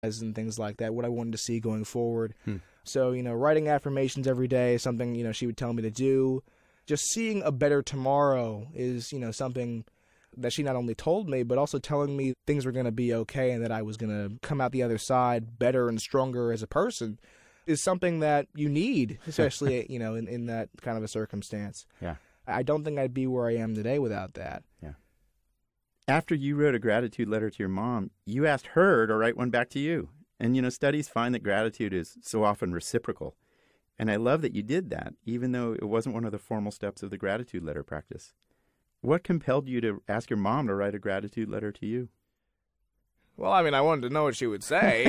and things like that, what I wanted to see going forward. So, writing affirmations every day is something, she would tell me to do. Just seeing a better tomorrow is, something that she not only told me, but also telling me things were going to be okay and that I was going to come out the other side better and stronger as a person is something that you need, especially, in that kind of a circumstance. Yeah. I don't think I'd be where I am today without that. Yeah. After you wrote a gratitude letter to your mom, you asked her to write one back to you. And, studies find that gratitude is so often reciprocal. And I love that you did that, even though it wasn't one of the formal steps of the gratitude letter practice. What compelled you to ask your mom to write a gratitude letter to you? Well, I wanted to know what she would say.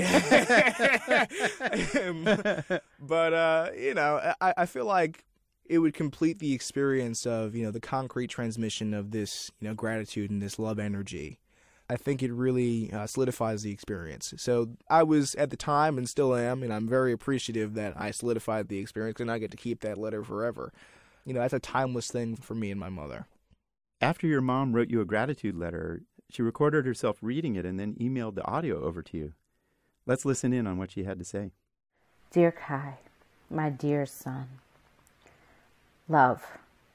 But, I feel like it would complete the experience of, the concrete transmission of this, gratitude and this love energy. I think it really solidifies the experience. So I was at the time and still am, and I'm very appreciative that I solidified the experience and I get to keep that letter forever. That's a timeless thing for me and my mother. After your mom wrote you a gratitude letter, she recorded herself reading it and then emailed the audio over to you. Let's listen in on what she had to say. Dear Kai, my dear son, love,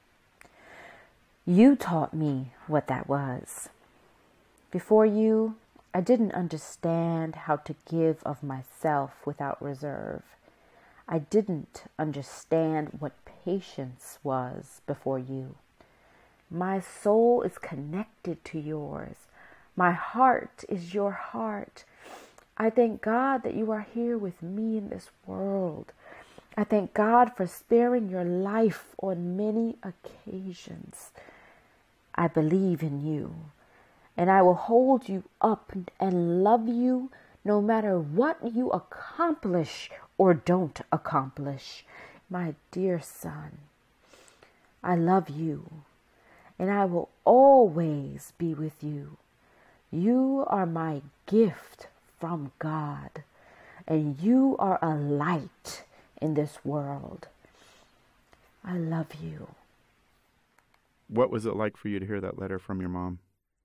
you taught me what that was. Before you, I didn't understand how to give of myself without reserve. I didn't understand what patience was before you. My soul is connected to yours. My heart is your heart. I thank God that you are here with me in this world. I thank God for sparing your life on many occasions. I believe in you, and I will hold you up and love you no matter what you accomplish or don't accomplish. My dear son, I love you, and I will always be with you. You are my gift from God, and you are a light in this world. I love you. What was it like for you to hear that letter from your mom?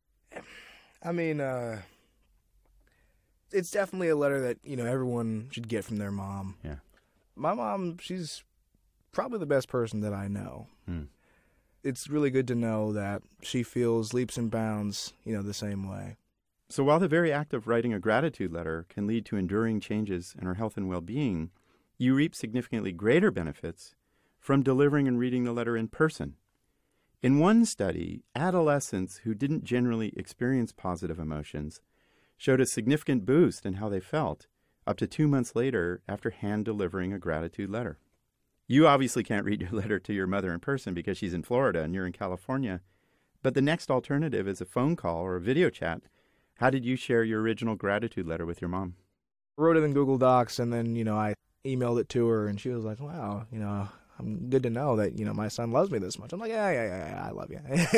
It's definitely a letter that, everyone should get from their mom. Yeah. My mom, she's probably the best person that I know. It's really good to know that she feels leaps and bounds, the same way. So while the very act of writing a gratitude letter can lead to enduring changes in our health and well-being, you reap significantly greater benefits from delivering and reading the letter in person. In one study, adolescents who didn't generally experience positive emotions showed a significant boost in how they felt up to 2 months later after hand-delivering a gratitude letter. You obviously can't read your letter to your mother in person because she's in Florida and you're in California, but the next alternative is a phone call or a video chat. How did you share your original gratitude letter with your mom? I wrote it in Google Docs, and then, I emailed it to her, and she was like, wow, I'm good to know that, my son loves me this much. I'm like, yeah, I love you.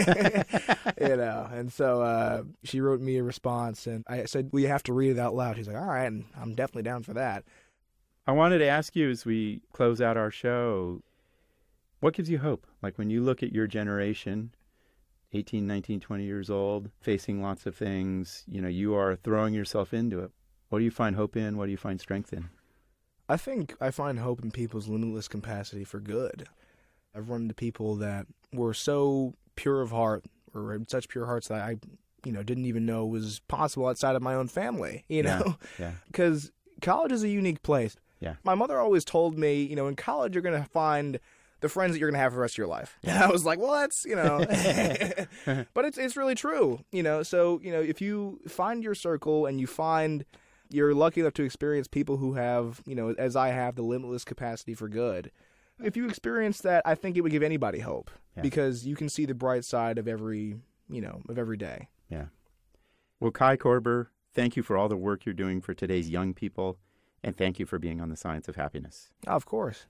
And so she wrote me a response, and I said, well, you have to read it out loud. She's like, all right, and I'm definitely down for that. I wanted to ask you as we close out our show, what gives you hope? Like when you look at your generation, 18, 19, 20 years old, facing lots of things, you are throwing yourself into it. What do you find hope in? What do you find strength in? I think I find hope in people's limitless capacity for good. I've run into people that were so pure of heart, or had such pure hearts that I, didn't even know was possible outside of my own family, Yeah. Because college is a unique place. Yeah. My mother always told me, in college you're going to find the friends that you're going to have for the rest of your life. And I was like, well, that's, but it's really true, So, if you find your circle and you're lucky enough to experience people who have, as I have, the limitless capacity for good. If you experience that, I think it would give anybody hope because you can see the bright side of every day. Yeah. Well, Kai Korber, thank you for all the work you're doing for today's young people, and thank you for being on The Science of Happiness. Of course.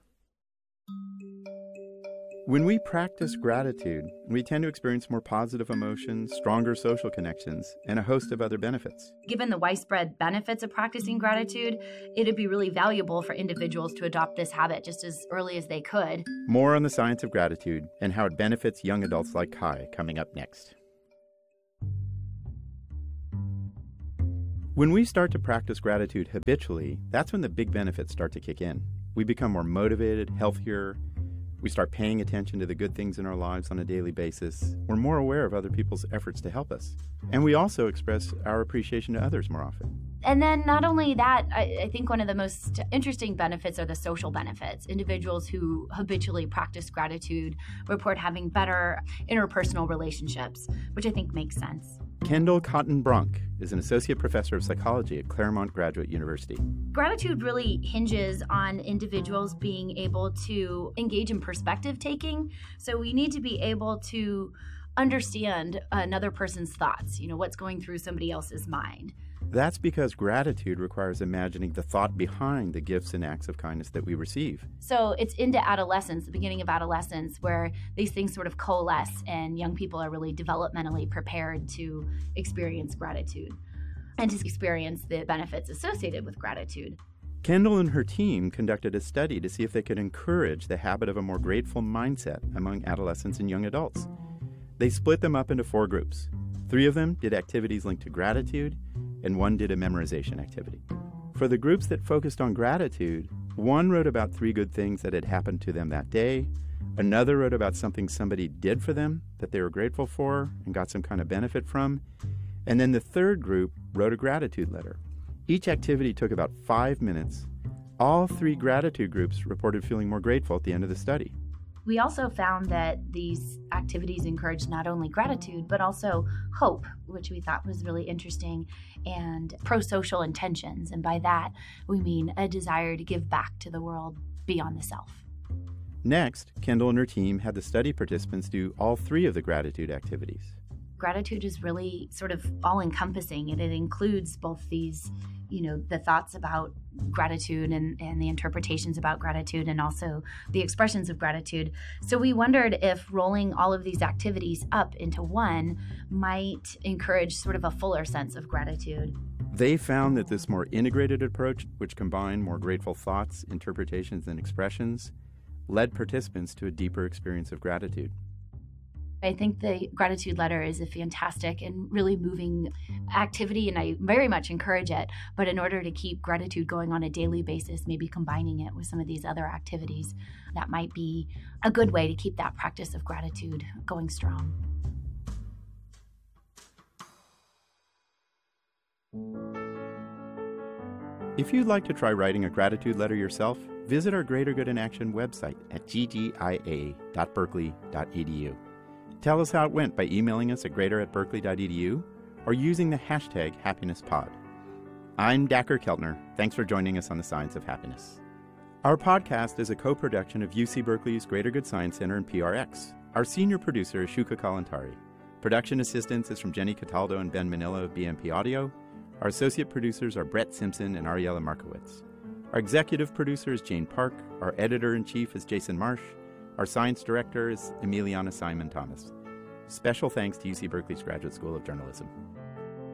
When we practice gratitude, we tend to experience more positive emotions, stronger social connections, and a host of other benefits. Given the widespread benefits of practicing gratitude, it would be really valuable for individuals to adopt this habit just as early as they could. More on the science of gratitude and how it benefits young adults like Kai coming up next. When we start to practice gratitude habitually, that's when the big benefits start to kick in. We become more motivated, healthier. We start paying attention to the good things in our lives on a daily basis. We're more aware of other people's efforts to help us. And we also express our appreciation to others more often. And then not only that, I think one of the most interesting benefits are the social benefits. Individuals who habitually practice gratitude report having better interpersonal relationships, which I think makes sense. Kendall Cotton Brunk is an associate professor of psychology at Claremont Graduate University. Gratitude really hinges on individuals being able to engage in perspective taking. So we need to be able to understand another person's thoughts, what's going through somebody else's mind. That's because gratitude requires imagining the thought behind the gifts and acts of kindness that we receive. So it's into adolescence, the beginning of adolescence, where these things sort of coalesce and young people are really developmentally prepared to experience gratitude and to experience the benefits associated with gratitude. Kendall and her team conducted a study to see if they could encourage the habit of a more grateful mindset among adolescents and young adults. They split them up into 4 groups. 3 of them did activities linked to gratitude, and 1 did a memorization activity. For the groups that focused on gratitude, 1 wrote about 3 good things that had happened to them that day, another wrote about something somebody did for them that they were grateful for and got some kind of benefit from, and then the 3rd group wrote a gratitude letter. Each activity took about 5 minutes. All 3 gratitude groups reported feeling more grateful at the end of the study. We also found that these activities encouraged not only gratitude, but also hope, which we thought was really interesting, and pro-social intentions. And by that, we mean a desire to give back to the world beyond the self. Next, Kendall and her team had the study participants do all 3 of the gratitude activities. Gratitude is really sort of all-encompassing, and it includes both these, the thoughts about gratitude and the interpretations about gratitude, and also the expressions of gratitude. So we wondered if rolling all of these activities up into one might encourage sort of a fuller sense of gratitude. They found that this more integrated approach, which combined more grateful thoughts, interpretations, and expressions, led participants to a deeper experience of gratitude. I think the gratitude letter is a fantastic and really moving activity, and I very much encourage it. But in order to keep gratitude going on a daily basis, maybe combining it with some of these other activities, that might be a good way to keep that practice of gratitude going strong. If you'd like to try writing a gratitude letter yourself, visit our Greater Good in Action website at ggia.berkeley.edu. Tell us how it went by emailing us at greater@berkeley.edu or using the hashtag #HappinessPod. I'm Dacher Keltner. Thanks for joining us on the Science of Happiness. Our podcast is a co-production of UC Berkeley's Greater Good Science Center and PRX. Our senior producer is Shuka Kalantari. Production assistance is from Jenny Cataldo and Ben Manillo of BMP Audio. Our associate producers are Brett Simpson and Ariella Markowitz. Our executive producer is Jane Park. Our editor-in-chief is Jason Marsh. Our science director is Emiliana Simon Thomas. Special thanks to UC Berkeley's Graduate School of Journalism.